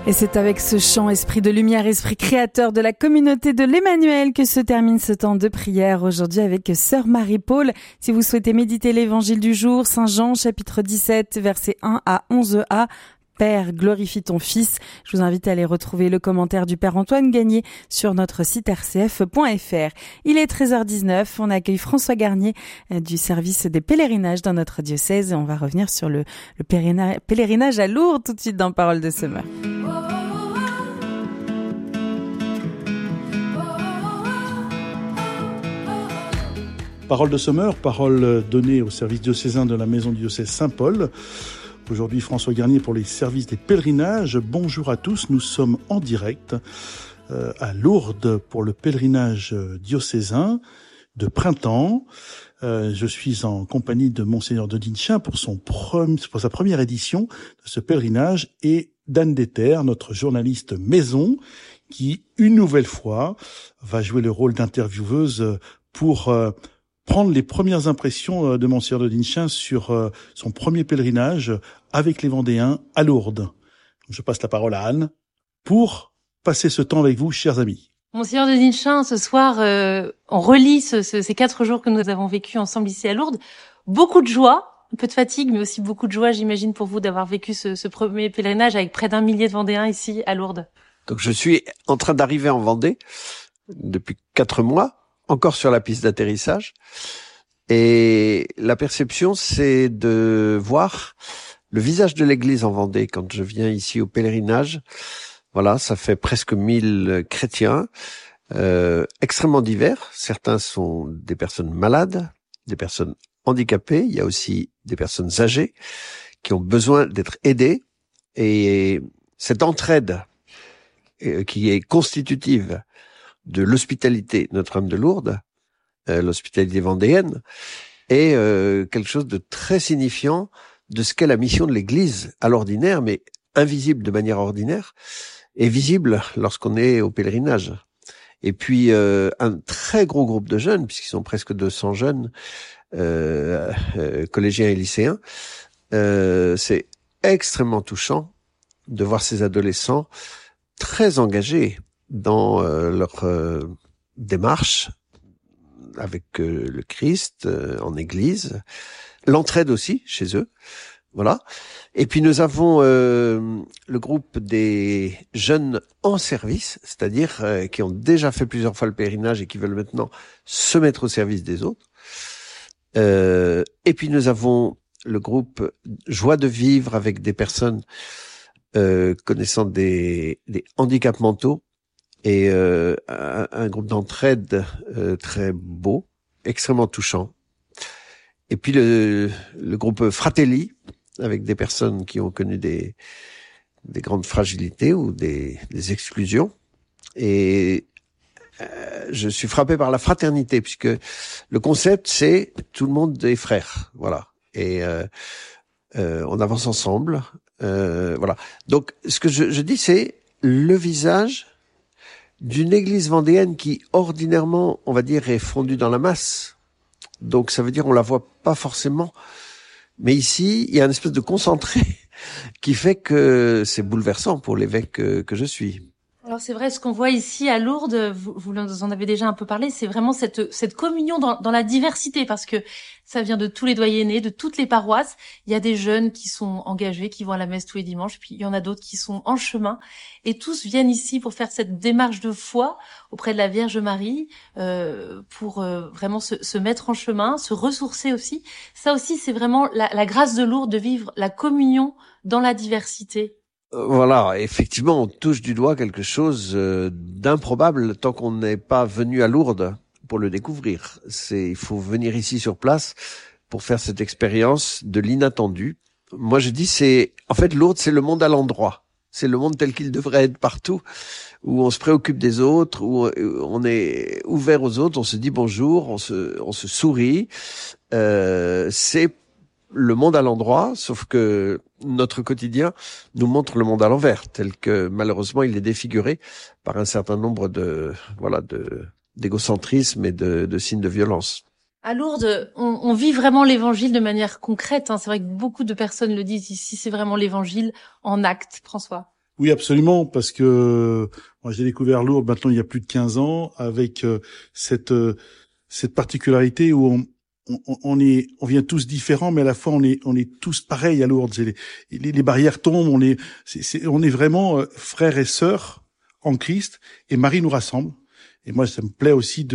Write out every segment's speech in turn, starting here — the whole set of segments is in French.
Et c'est avec ce chant Esprit de lumière, Esprit créateur de la communauté de l'Emmanuel que se termine ce temps de prière aujourd'hui avec Sœur Marie-Paul. Si vous souhaitez méditer l'évangile du jour, Saint Jean chapitre 17 versets 1 à 11a, Père, glorifie ton Fils. Je vous invite à aller retrouver le commentaire du Père Antoine Gagné sur notre site rcf.fr. Il est 13h19, on accueille François Garnier du service des pèlerinages dans notre diocèse et on va revenir sur le pèlerinage à Lourdes tout de suite dans Parole de Semeur. Parole de Semeur, parole donnée au service diocésain de la maison du diocèse Saint-Paul. Aujourd'hui, François Garnier pour les services des pèlerinages. Bonjour à tous, nous sommes en direct à Lourdes pour le pèlerinage diocésain de printemps. Je suis en compagnie de Monseigneur de Dinchin pour sa première édition de ce pèlerinage et d'Anne Déter, notre journaliste maison, qui, une nouvelle fois, va jouer le rôle d'intervieweuse pour prendre les premières impressions de Monseigneur de Dinchin sur son premier pèlerinage avec les Vendéens à Lourdes. Je passe la parole à Anne pour passer ce temps avec vous, chers amis. Monseigneur de Dinchin, ce soir, on relit ces 4 jours que nous avons vécus ensemble ici à Lourdes. Beaucoup de joie, un peu de fatigue, mais aussi beaucoup de joie, j'imagine, pour vous d'avoir vécu ce premier pèlerinage avec près d'1 millier de Vendéens ici à Lourdes. Donc je suis en train d'arriver en Vendée depuis 4 mois. Encore sur la piste d'atterrissage. Et la perception, c'est de voir le visage de l'église en Vendée quand je viens ici au pèlerinage. Voilà, ça fait presque 1000 chrétiens, extrêmement divers. Certains sont des personnes malades, des personnes handicapées. Il y a aussi des personnes âgées qui ont besoin d'être aidées. Et cette entraide qui est constitutive de l'hospitalité Notre-Dame de Lourdes, l'hospitalité vendéenne, est quelque chose de très signifiant de ce qu'est la mission de l'Église à l'ordinaire, mais invisible de manière ordinaire, et visible lorsqu'on est au pèlerinage. Et puis un très gros groupe de jeunes, puisqu'ils sont presque 200 jeunes, collégiens et lycéens, c'est extrêmement touchant de voir ces adolescents très engagés dans leur démarche avec le Christ en Église, l'entraide aussi chez eux, voilà. Et puis nous avons le groupe des jeunes en service, c'est-à-dire qui ont déjà fait plusieurs fois le pèlerinage et qui veulent maintenant se mettre au service des autres. Et puis nous avons le groupe Joie de vivre avec des personnes connaissant des handicaps mentaux, et un groupe d'entraide très beau, extrêmement touchant. Et puis le groupe Fratelli, avec des personnes qui ont connu des grandes fragilités ou des exclusions. Et je suis frappé par la fraternité, puisque le concept, c'est tout le monde est frère, voilà. Et on avance ensemble, voilà. Donc, ce que je dis, c'est le visage d'une église vendéenne qui, ordinairement, on va dire, est fondue dans la masse. Donc, ça veut dire on la voit pas forcément. Mais ici, il y a une espèce de concentré qui fait que c'est bouleversant pour l'évêque que je suis. Alors c'est vrai, ce qu'on voit ici à Lourdes, vous en avez déjà un peu parlé, c'est vraiment cette communion dans la diversité, parce que ça vient de tous les doyennés, de toutes les paroisses. Il y a des jeunes qui sont engagés, qui vont à la messe tous les dimanches, puis il y en a d'autres qui sont en chemin, et tous viennent ici pour faire cette démarche de foi auprès de la Vierge Marie, pour vraiment se mettre en chemin, se ressourcer aussi. Ça aussi, c'est vraiment la grâce de Lourdes, de vivre la communion dans la diversité. Voilà, effectivement, on touche du doigt quelque chose d'improbable tant qu'on n'est pas venu à Lourdes pour le découvrir. Il faut venir ici sur place pour faire cette expérience de l'inattendu. Moi, je dis, en fait, Lourdes, c'est le monde à l'endroit. C'est le monde tel qu'il devrait être partout, où on se préoccupe des autres, où on est ouvert aux autres, on se dit bonjour, on se sourit. C'est le monde à l'endroit, sauf que notre quotidien nous montre le monde à l'envers, tel que malheureusement il est défiguré par un certain nombre d'égocentrisme et de signes de violence. À Lourdes, on vit vraiment l'évangile de manière concrète. C'est vrai que beaucoup de personnes le disent ici, c'est vraiment l'évangile en actes, François. Oui, absolument, parce que moi j'ai découvert Lourdes maintenant il y a plus de 15 ans avec cette particularité où on vient tous différents, mais à la fois on est tous pareils à Lourdes. Les barrières tombent, on est vraiment frères et sœurs en Christ, et Marie nous rassemble. Et moi, ça me plaît aussi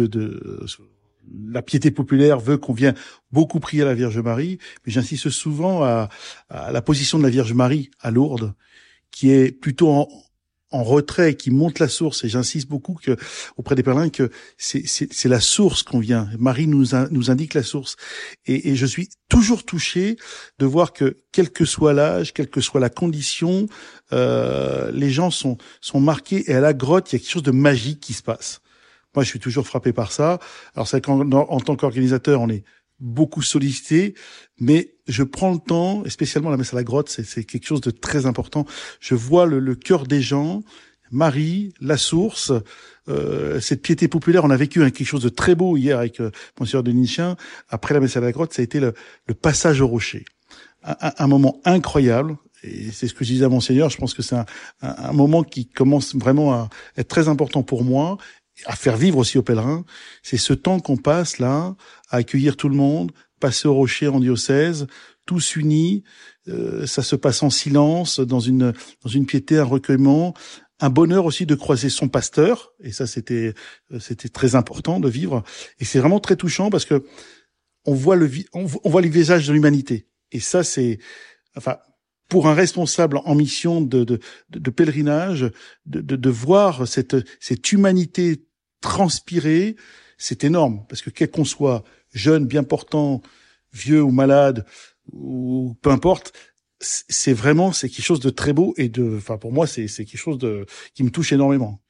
la piété populaire veut qu'on vienne beaucoup prier à la Vierge Marie, mais j'insiste souvent à la position de la Vierge Marie à Lourdes, qui est plutôt en retrait, qui monte la source. Et j'insiste beaucoup auprès des pèlerins que c'est la source qu'on vient. Marie nous indique la source. Et je suis toujours touché de voir que, quel que soit l'âge, quelle que soit la condition, les gens sont marqués. Et à la grotte, il y a quelque chose de magique qui se passe. Moi, je suis toujours frappé par ça. Alors, c'est qu'en tant qu'organisateur, on est beaucoup sollicité, mais je prends le temps, et spécialement la messe à la grotte, c'est quelque chose de très important. Je vois le cœur des gens, Marie, la source, cette piété populaire. On a vécu quelque chose de très beau hier avec Monseigneur Denichin. Après la messe à la grotte, ça a été le passage au rocher. Un moment incroyable. Et c'est ce que je disais à Monseigneur. Je pense que c'est un moment qui commence vraiment à être très important pour moi, à faire vivre aussi aux pèlerins. C'est ce temps qu'on passe là, à accueillir tout le monde, passer au rocher en diocèse, tous unis. Ça se passe en silence, dans une piété, un recueillement, un bonheur aussi de croiser son pasteur. Et ça, c'était très important de vivre. Et c'est vraiment très touchant parce que on voit les visages de l'humanité. Et ça, pour un responsable en mission de pèlerinage, de voir cette humanité transpirer, c'est énorme, parce que quel qu'on soit, jeune, bien portant, vieux ou malade, ou peu importe, c'est quelque chose de très beau et pour moi, c'est quelque chose qui me touche énormément.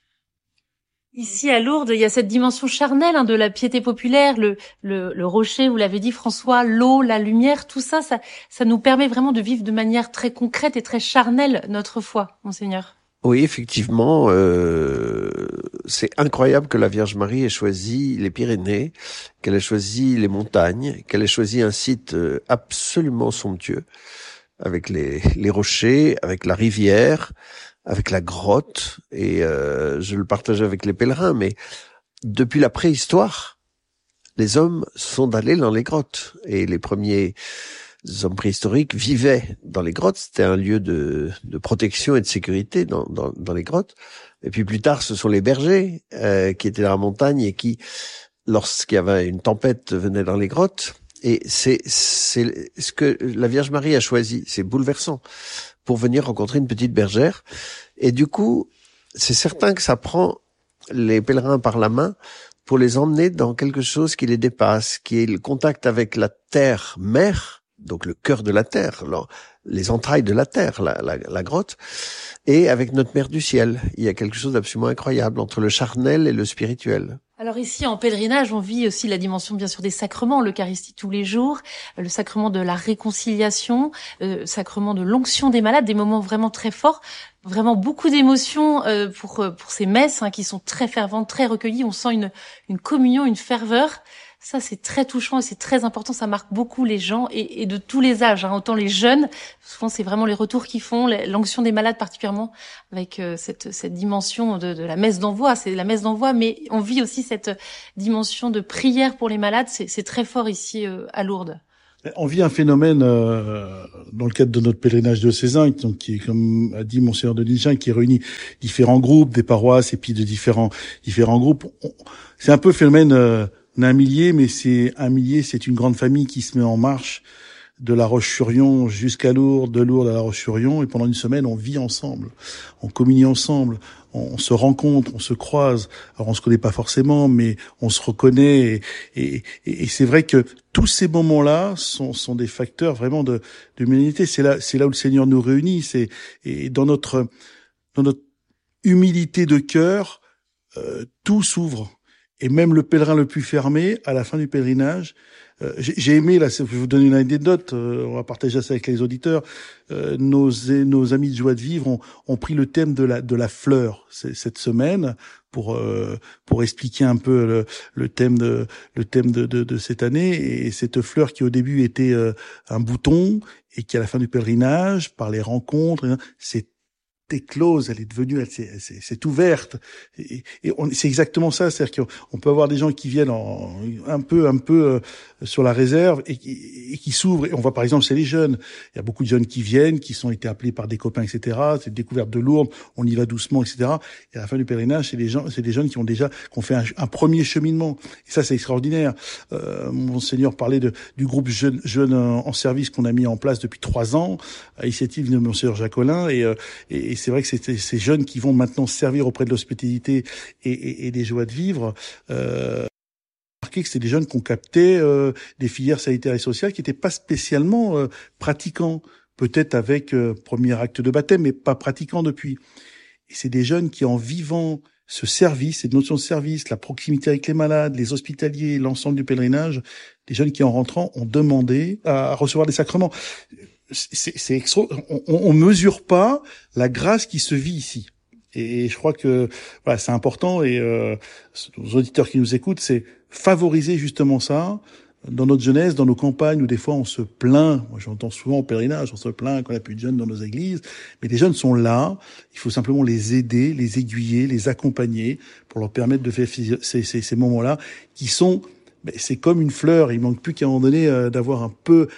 Ici à Lourdes, il y a cette dimension charnelle de la piété populaire, le rocher, vous l'avez dit François, l'eau, la lumière, tout ça nous permet vraiment de vivre de manière très concrète et très charnelle notre foi, Monseigneur. Oui, effectivement, c'est incroyable que la Vierge Marie ait choisi les Pyrénées, qu'elle ait choisi les montagnes, qu'elle ait choisi un site absolument somptueux, avec les rochers, avec la rivière, avec la grotte, et je le partageais avec les pèlerins, mais depuis la préhistoire, les hommes sont allés dans les grottes, et les premiers hommes préhistoriques vivaient dans les grottes. C'était un lieu de protection et de sécurité dans les grottes. Et puis plus tard, ce sont les bergers qui étaient dans la montagne et qui, lorsqu'il y avait une tempête, venaient dans les grottes. Et c'est ce que la Vierge Marie a choisi. C'est bouleversant pour venir rencontrer une petite bergère. Et du coup, c'est certain que ça prend les pèlerins par la main pour les emmener dans quelque chose qui les dépasse, qui est le contact avec la terre mère, donc le cœur de la terre, les entrailles de la terre, la grotte, et avec notre Mère du ciel. Il y a quelque chose d'absolument incroyable entre le charnel et le spirituel. Alors ici, en pèlerinage, on vit aussi la dimension, bien sûr, des sacrements, l'Eucharistie tous les jours, le sacrement de la réconciliation, le sacrement de l'onction des malades, des moments vraiment très forts, vraiment beaucoup d'émotions pour ces messes qui sont très ferventes, très recueillies. On sent une communion, une ferveur. Ça, c'est très touchant et c'est très important. Ça marque beaucoup les gens et de tous les âges, autant les jeunes. Souvent, c'est vraiment les retours qu'ils font, l'onction des malades particulièrement, avec cette dimension de la messe d'envoi. C'est la messe d'envoi, mais on vit aussi cette dimension de prière pour les malades. C'est très fort ici à Lourdes. On vit un phénomène dans le cadre de notre pèlerinage diocésain, donc qui est, comme a dit Monseigneur Denichin, qui réunit différents groupes, des paroisses et puis de différents groupes. C'est un peu le phénomène d'un millier, mais c'est une grande famille qui se met en marche de La Roche-sur-Yon jusqu'à Lourdes, de Lourdes à La Roche-sur-Yon, et pendant une semaine, on vit ensemble, on communie ensemble, on se rencontre, on se croise. Alors on se connaît pas forcément, mais on se reconnaît, et c'est vrai que tous ces moments-là sont des facteurs vraiment de l'humanité. C'est là où le Seigneur nous réunit, et dans notre humilité de cœur, tout s'ouvre. Et même le pèlerin le plus fermé, à la fin du pèlerinage, j'ai aimé, là, je vais vous donner une anecdote, on va partager ça avec les auditeurs, nos amis de Joie de Vivre ont pris le thème de la fleur cette semaine pour expliquer un peu le thème de cette année, et cette fleur qui au début était un bouton et qui à la fin du pèlerinage, par les rencontres, c'est éclose, elle est devenue, elle s'est ouverte. C'est exactement ça, c'est-à-dire qu'on peut avoir des gens qui viennent un peu sur la réserve et qui s'ouvrent. Et on voit par exemple chez les jeunes, il y a beaucoup de jeunes qui viennent, qui sont été appelés par des copains, etc. C'est une découverte de Lourdes, on y va doucement, etc. Et à la fin du pèlerinage, c'est des jeunes qui ont fait un premier cheminement. Et ça, c'est extraordinaire. Monseigneur parlait du groupe jeunes en service qu'on a mis en place depuis 3 ans, à l'initiative de Monseigneur Jacolin, et c'est vrai que c'est ces jeunes qui vont maintenant servir auprès de l'hospitalité et des joies de vivre. Remarqué que c'était des jeunes qui ont capté des filières sanitaires et sociales qui n'étaient pas spécialement pratiquants, peut-être avec premier acte de baptême, mais pas pratiquants depuis. Et c'est des jeunes qui, en vivant ce service, cette notion de service, la proximité avec les malades, les hospitaliers, l'ensemble du pèlerinage, des jeunes qui, en rentrant, ont demandé à recevoir des sacrements. On mesure pas la grâce qui se vit ici. Et je crois que voilà, c'est important, et aux auditeurs qui nous écoutent, c'est favoriser justement ça dans notre jeunesse, dans nos campagnes où des fois on se plaint. Moi, j'entends souvent au pèlerinage, on se plaint qu'on n'a plus de jeunes dans nos églises, mais les jeunes sont là. Il faut simplement les aider, les aiguiller, les accompagner pour leur permettre de faire ces moments-là qui sont, c'est comme une fleur. Il manque plus qu'à un moment donné d'avoir un peu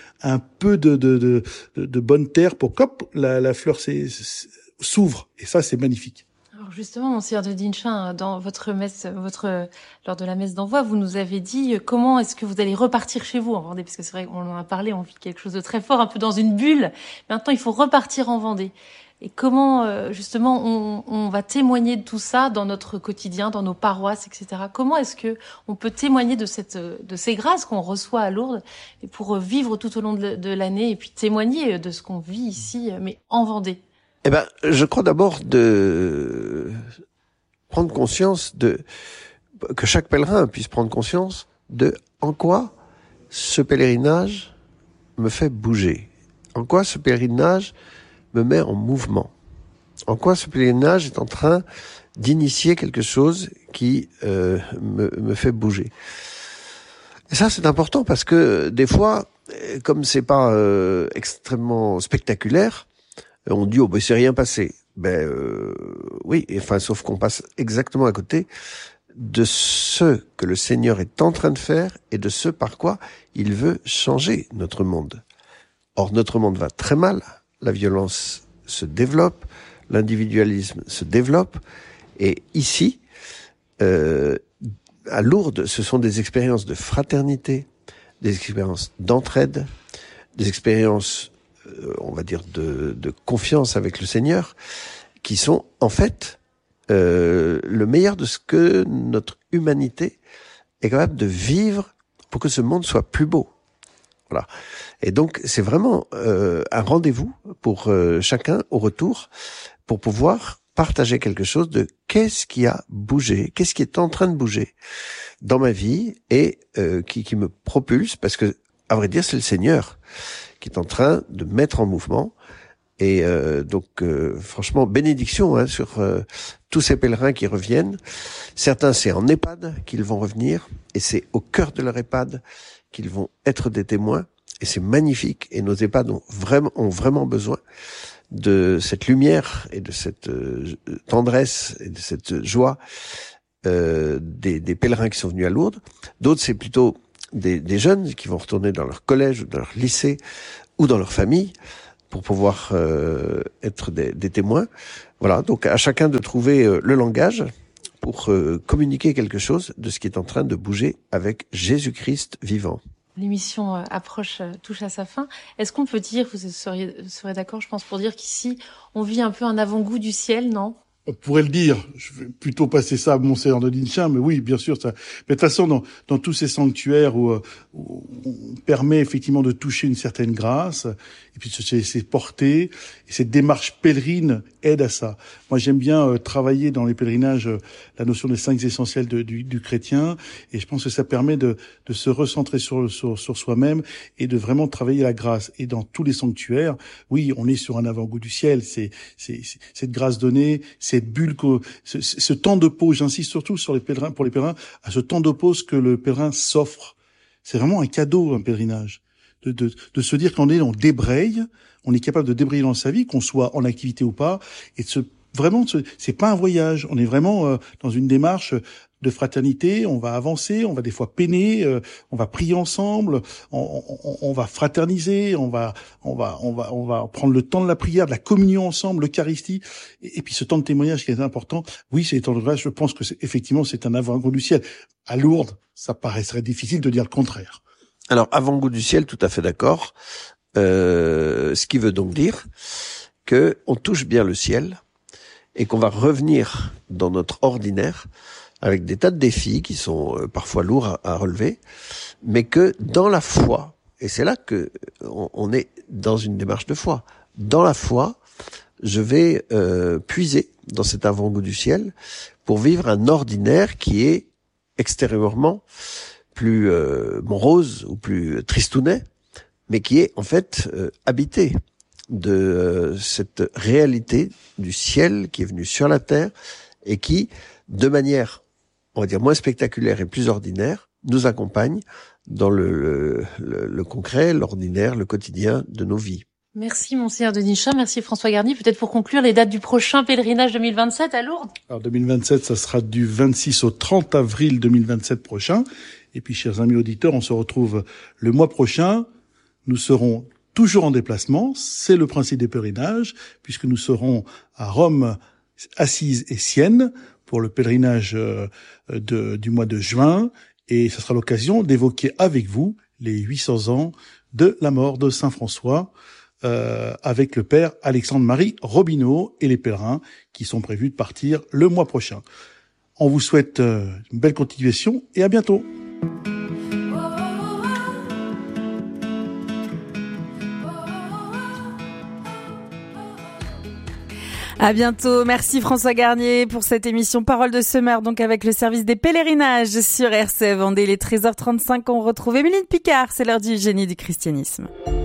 de bonne terre pour qu'hop, la fleur s'ouvre. Et ça, c'est magnifique. Alors justement, Monseigneur de Dinchin, dans votre messe, lors de la messe d'envoi, vous nous avez dit comment est-ce que vous allez repartir chez vous en Vendée, parce que c'est vrai qu'on en a parlé, on vit quelque chose de très fort, un peu dans une bulle. Maintenant, il faut repartir en Vendée. Et comment, justement, on va témoigner de tout ça dans notre quotidien, dans nos paroisses, etc. Comment est-ce que on peut témoigner de ces grâces qu'on reçoit à Lourdes, et pour vivre tout au long de l'année, et puis témoigner de ce qu'on vit ici, mais en Vendée? Je crois d'abord de prendre conscience que chaque pèlerin puisse prendre conscience de en quoi ce pèlerinage me fait bouger, en quoi ce pèlerinage me met en mouvement, en quoi ce pèlerinage est en train d'initier quelque chose qui me fait bouger. Et ça, c'est important parce que des fois, comme c'est pas extrêmement spectaculaire, on dit c'est rien passé. Oui, sauf qu'on passe exactement à côté de ce que le Seigneur est en train de faire et de ce par quoi il veut changer notre monde. Or, notre monde va très mal, la violence se développe, l'individualisme se développe, et ici, à Lourdes, ce sont des expériences de fraternité, des expériences d'entraide, des expériences on va dire de confiance avec le Seigneur, qui sont en fait le meilleur de ce que notre humanité est capable de vivre pour que ce monde soit plus beau. Voilà. Et donc c'est vraiment un rendez-vous pour chacun au retour, pour pouvoir partager quelque chose de qu'est-ce qui a bougé, qu'est-ce qui est en train de bouger dans ma vie, et qui me propulse, parce que à vrai dire c'est le Seigneur qui est en train de mettre en mouvement. Et donc franchement, bénédiction sur tous ces pèlerins qui reviennent. Certains, c'est en EHPAD qu'ils vont revenir, et c'est au cœur de leur EHPAD qu'ils vont être des témoins, et c'est magnifique. Et nos EHPAD ont vraiment besoin de cette lumière et de cette tendresse et de cette joie des pèlerins qui sont venus à Lourdes. D'autres, c'est plutôt des jeunes qui vont retourner dans leur collège ou dans leur lycée ou dans leur famille pour pouvoir être des témoins. Voilà, donc à chacun de trouver le langage pour communiquer quelque chose de ce qui est en train de bouger avec Jésus-Christ vivant. L'émission touche à sa fin. Est-ce qu'on peut dire, vous serez d'accord, je pense, pour dire qu'ici, on vit un peu un avant-goût du ciel, non ? On pourrait le dire. Je vais plutôt passer ça à Monseigneur de Dinchin, mais oui, bien sûr, ça. Mais de toute façon, dans tous ces sanctuaires où on permet effectivement de toucher une certaine grâce, et puis c'est porté, et cette démarche pèlerine aide à ça. Moi, j'aime bien travailler dans les pèlerinages la notion des 5 essentiels du chrétien, et je pense que ça permet de se recentrer sur soi-même et de vraiment travailler la grâce. Et dans tous les sanctuaires, oui, on est sur un avant-goût du ciel. C'est cette grâce donnée, cette bulle, ce temps de pause. J'insiste surtout sur pour les pèlerins, à ce temps de pause que le pèlerin s'offre. C'est vraiment un cadeau, un pèlerinage. de se dire on débraye, on est capable de débrayer dans sa vie, qu'on soit en activité ou pas, et c'est pas un voyage. On est vraiment dans une démarche de fraternité. On va avancer, on va des fois peiner, on va prier ensemble, on va fraterniser, on va prendre le temps de la prière, de la communion ensemble, l'Eucharistie, et puis ce temps de témoignage qui est important. Oui, c'est temps de grâce. Je pense que effectivement c'est un avant-goût du ciel. À Lourdes, ça paraîtrait difficile de dire le contraire. Alors, avant-goût du ciel, tout à fait d'accord. Ce qui veut donc dire que on touche bien le ciel et qu'on va revenir dans notre ordinaire avec des tas de défis qui sont parfois lourds à relever, mais que dans la foi, et c'est là que on est dans une démarche de foi, dans la foi, je vais puiser dans cet avant-goût du ciel pour vivre un ordinaire qui est extérieurement plus morose ou plus tristounet, mais qui est en fait habité de cette réalité du ciel qui est venu sur la terre et qui, de manière, on va dire, moins spectaculaire et plus ordinaire, nous accompagne dans le concret, l'ordinaire, le quotidien de nos vies. Merci Monseigneur Denis Chat, merci François Garnier. Peut-être pour conclure, les dates du prochain pèlerinage 2027 à Lourdes. Alors 2027, ça sera du 26 au 30 avril 2027 prochain. Et puis, chers amis auditeurs, on se retrouve le mois prochain. Nous serons toujours en déplacement. C'est le principe des pèlerinages, puisque nous serons à Rome, Assise et Sienne pour le pèlerinage du mois de juin. Et ce sera l'occasion d'évoquer avec vous les 800 ans de la mort de Saint François, avec le père Alexandre-Marie Robineau et les pèlerins qui sont prévus de partir le mois prochain. On vous souhaite une belle continuation et à bientôt. À bientôt. Merci François Garnier pour cette émission Parole de Semeur, donc avec le service des pèlerinages sur RCF Vendée. Il est 13h35. On retrouve Émilie Picard. C'est l'heure du génie du christianisme.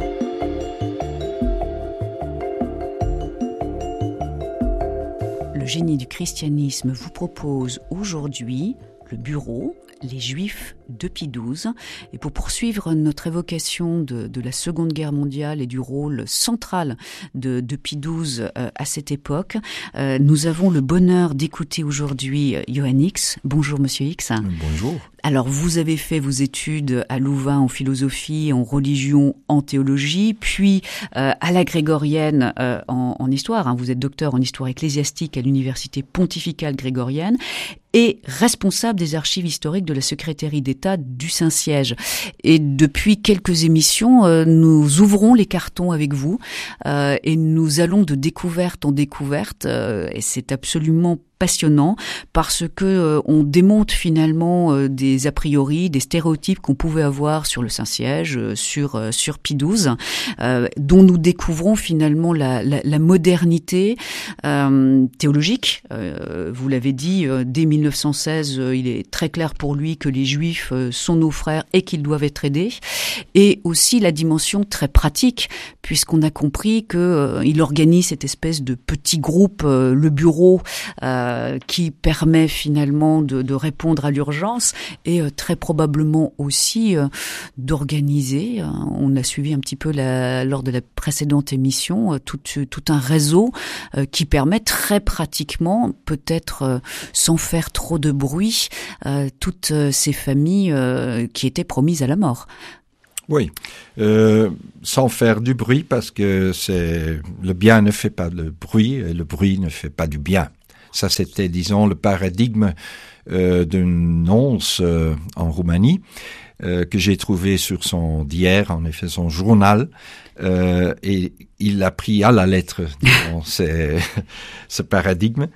Le génie du christianisme vous propose aujourd'hui le bureau Les Juifs de Pie XII. Et pour poursuivre notre évocation de la Seconde Guerre mondiale et du rôle central de Pie XII à cette époque, nous avons le bonheur d'écouter aujourd'hui Johann X. Bonjour Monsieur X. Bonjour. Alors, vous avez fait vos études à Louvain en philosophie, en religion, en théologie, puis à la grégorienne en histoire. Hein. Vous êtes docteur en histoire ecclésiastique à l'université pontificale grégorienne et responsable des archives historiques de la secrétaire d'État du Saint-Siège. Et depuis quelques émissions, nous ouvrons les cartons avec vous et nous allons de découverte en découverte et c'est absolument passionnant parce que on démonte finalement des a priori, des stéréotypes qu'on pouvait avoir sur le Saint-Siège, sur Pie XII, dont nous découvrons finalement la modernité théologique. Vous l'avez dit, dès 1916, il est très clair pour lui que les Juifs sont nos frères et qu'ils doivent être aidés, et aussi la dimension très pratique, puisqu'on a compris que il organise cette espèce de petit groupe, le bureau, qui permet finalement de répondre à l'urgence et très probablement aussi d'organiser. On a suivi un petit peu lors de la précédente émission tout un réseau qui permet très pratiquement, peut-être sans faire trop de bruit, toutes ces familles qui étaient promises à la mort. Oui, sans faire du bruit parce que le bien ne fait pas le bruit et le bruit ne fait pas du bien. Ça, c'était, disons, le paradigme d'une nonce en Roumanie que j'ai trouvé sur son diaire, en effet, son journal, et il a pris à la lettre, disons, ce paradigme.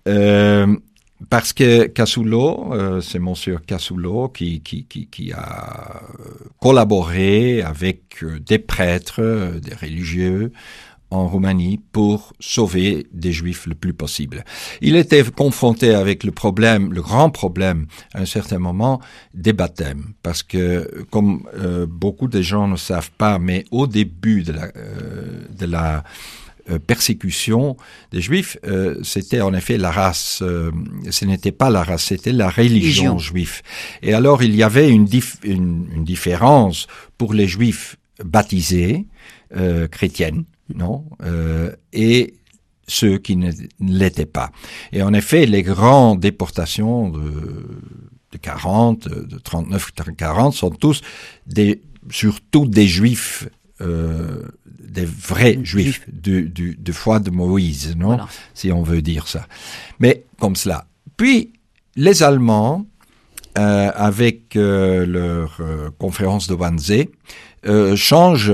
Parce que Cassulo, c'est monsieur Cassulo qui a collaboré avec des prêtres, des religieux en Roumanie pour sauver des Juifs le plus possible. Il était confronté avec le grand problème, à un certain moment, des baptêmes. Parce que, comme beaucoup de gens ne savent pas, mais au début de la persécution des Juifs, c'était en effet la race, ce n'était pas la race, c'était la religion juive. Et alors il y avait une différence pour les Juifs baptisées, chrétiennes, non, et ceux qui ne l'étaient pas. Et en effet, les grandes déportations de 40, de 39-40 sont tous surtout des juifs, des vrais juifs de foi de Moïse, non? Voilà. Si on veut dire ça. Mais comme cela. Puis, les Allemands, avec leur conférence de Wannsee, change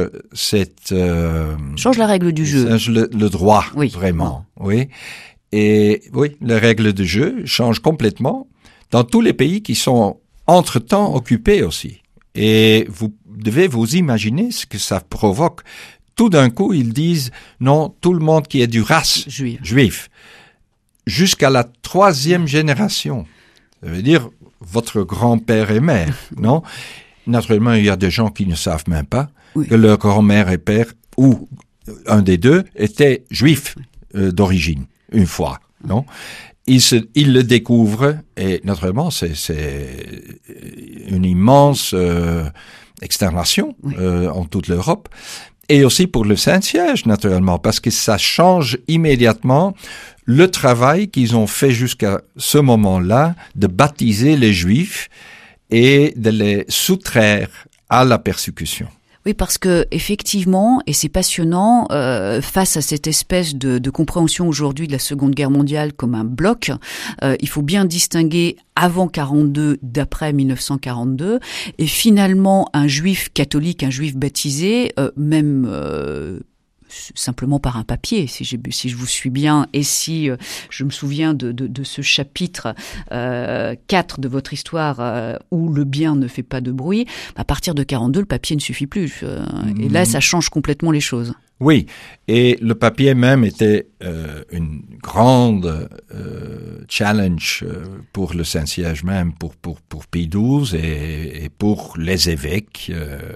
la règle du jeu. Change le droit, vraiment. Oui. Et oui, les règles du jeu changent complètement dans tous les pays qui sont entre-temps occupés aussi. Et vous devez vous imaginer ce que ça provoque. Tout d'un coup, ils disent non, tout le monde qui est du race juif, jusqu'à la 3e génération. Ça veut dire votre grand-père et mère, non? Naturellement, il y a des gens qui ne savent même pas que leur grand-mère et père, ou un des deux, était juif d'origine, une fois, non? Ils le découvrent, et naturellement, c'est une immense externation en toute l'Europe, et aussi pour le Saint-Siège, naturellement, parce que ça change immédiatement le travail qu'ils ont fait jusqu'à ce moment-là de baptiser les Juifs et de les soustraire à la persécution. Oui, parce que effectivement, et c'est passionnant, face à cette espèce de compréhension aujourd'hui de la Seconde Guerre mondiale comme un bloc, il faut bien distinguer avant 42 d'après 1942, et finalement un juif catholique, un juif baptisé, même simplement par un papier, si je vous suis bien, et si je me souviens de ce chapitre 4 de votre histoire où le bien ne fait pas de bruit, à partir de 42, le papier ne suffit plus. Et là, ça change complètement les choses. Oui, et le papier même était une grande challenge pour le Saint-Siège même, pour Pie XII et pour les évêques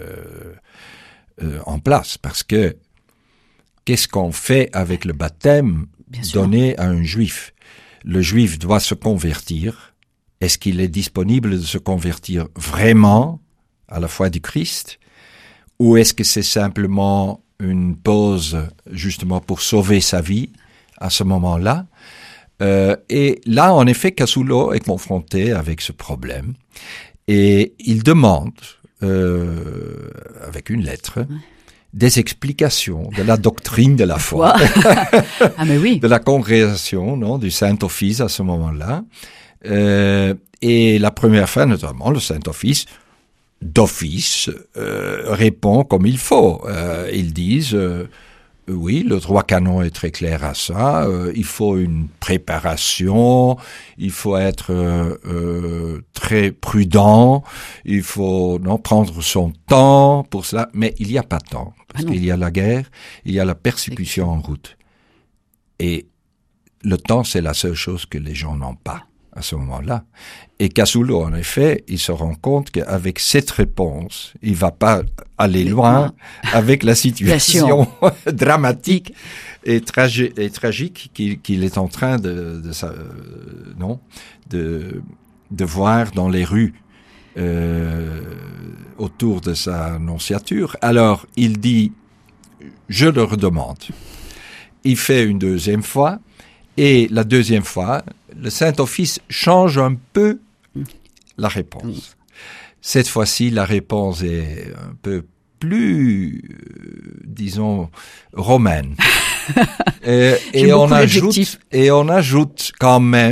en place, parce que qu'est-ce qu'on fait avec le baptême donné à un juif? Le juif doit se convertir. Est-ce qu'il est disponible de se convertir vraiment à la foi du Christ? Ou est-ce que c'est simplement une pause justement pour sauver sa vie à ce moment-là? Et là, en effet, Cassulo est confronté avec ce problème. Et il demande, avec une lettre, des explications de la doctrine de la foi, ah, mais oui. de la congrégation, non, du Saint-Office à ce moment-là. Et la première fois, notamment, le Saint-Office, d'office, répond comme il faut. Ils disent, oui, le droit canon est très clair à ça, il faut une préparation, il faut être très prudent, il faut prendre son temps pour cela, mais il n'y a pas de temps, parce qu'il y a la guerre, il y a la persécution en route. Et le temps, c'est la seule chose que les gens n'ont pas à ce moment-là. Et Cassulo, en effet, il se rend compte qu'avec cette réponse, il va pas aller loin avec la situation dramatique et tragique qu'il est en train de voir dans les rues autour de sa nonciature. Alors, il dit, je le redemande. Il fait une deuxième fois, et la deuxième fois, le Saint-Office change un peu la réponse. Cette fois-ci, la réponse est un peu plus, disons, romaine. Et on ajoute quand même